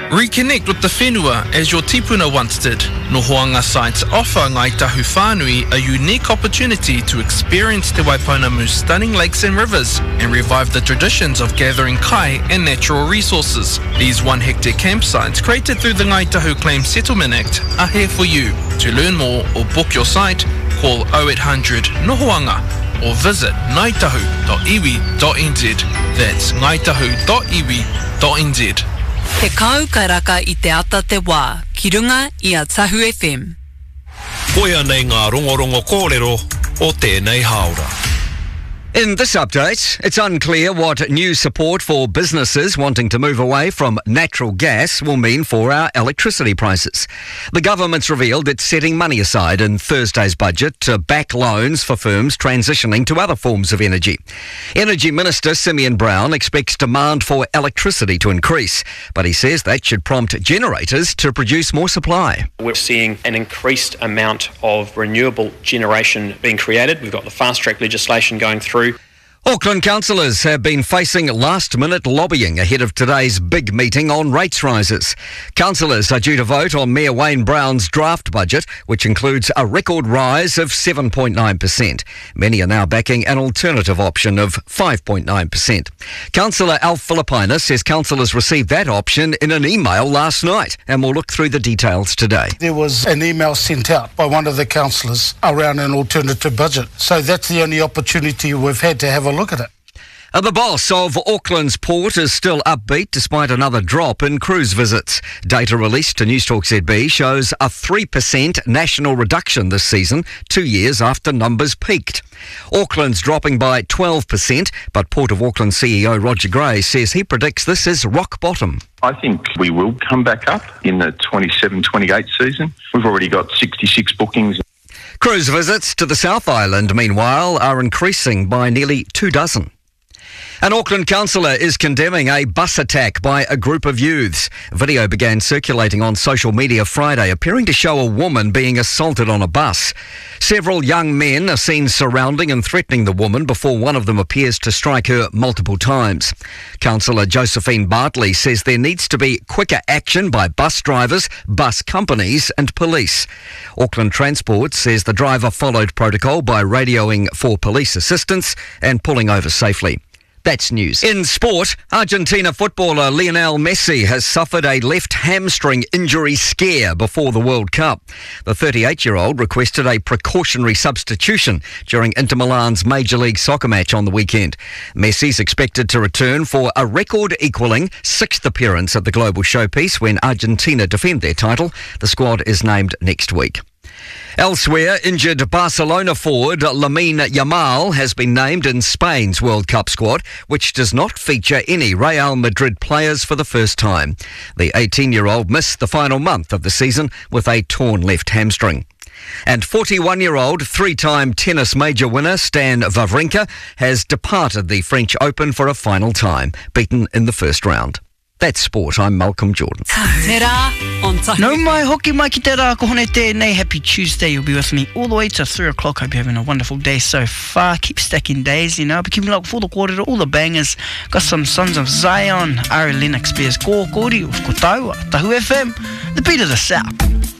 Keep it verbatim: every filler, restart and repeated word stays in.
Reconnect with the whenua as your tipuna once did. Nohoanga sites offer Ngai Tahu Whānui a unique opportunity to experience Te Waipounamu's stunning lakes and rivers and revive the traditions of gathering kai and natural resources. These one hectare campsites created through the Ngai Tahu Claims Settlement Act are here for you. To learn more or book your site, call oh eight hundred Nohoanga or visit ngaitahu dot iwi dot n z. That's ngaitahu dot iwi dot n z. Te kau karaka I te ata te wā, ki runga I a Tahu F M. Koia nei ngā rongorongo kōrero o tēnei haora. In this update, it's unclear what new support for businesses wanting to move away from natural gas will mean for our electricity prices. The government's revealed it's setting money aside in Thursday's budget to back loans for firms transitioning to other forms of energy. Energy Minister Simeon Brown expects demand for electricity to increase, but he says that should prompt generators to produce more supply. We're seeing an increased amount of renewable generation being created. We've got the fast-track legislation going through. Auckland councillors have been facing last-minute lobbying ahead of today's big meeting on rates rises. Councillors are due to vote on Mayor Wayne Brown's draft budget, which includes a record rise of seven point nine percent. Many are now backing an alternative option of five point nine percent. Councillor Alf Philippina says councillors received that option in an email last night, and we'll look through the details today. There was an email sent out by one of the councillors around an alternative budget, so that's the only opportunity we've had to have a look at it. Uh, the boss of Auckland's port is still upbeat despite another drop in cruise visits. Data released to Newstalk Z B shows a three percent national reduction this season, two years after numbers peaked. Auckland's dropping by twelve percent, but Port of Auckland C E O Roger Gray says he predicts this is rock bottom. I think we will come back up in the twenty-seven twenty-eight season. We've already got sixty-six bookings. Cruise visits to the South Island, meanwhile, are increasing by nearly two dozen. An Auckland councillor is condemning a bus attack by a group of youths. Video began circulating on social media Friday, appearing to show a woman being assaulted on a bus. Several young men are seen surrounding and threatening the woman before one of them appears to strike her multiple times. Councillor Josephine Bartley says there needs to be quicker action by bus drivers, bus companies and police. Auckland Transport says the driver followed protocol by radioing for police assistance and pulling over safely. That's news. In sport, Argentina footballer Lionel Messi has suffered a left hamstring injury scare before the World Cup. The thirty-eight-year-old requested a precautionary substitution during Inter Milan's Major League Soccer match on the weekend. Messi's expected to return for a record-equalling sixth appearance at the global showpiece when Argentina defend their title. The squad is named next week. Elsewhere, injured Barcelona forward Lamine Yamal has been named in Spain's World Cup squad, which does not feature any Real Madrid players for the first time. The eighteen-year-old missed the final month of the season with a torn left hamstring. And forty-one-year-old three-time tennis major winner Stan Wawrinka has departed the French Open for a final time, beaten in the first round. That's sport. I'm Malcolm Jordan. Te rā on Tahu. No mai hoki mai ki te rā kohone tēnei. Happy Tuesday. You'll be with me all the way to three o'clock. Hope you're having a wonderful day so far. Keep stacking days, you know. But keeping up for the quarter, all the bangers. Got some Sons of Zion. Ari Lennox Bears Ko Kori of Kotaua. Tahu F M. The beat of the South.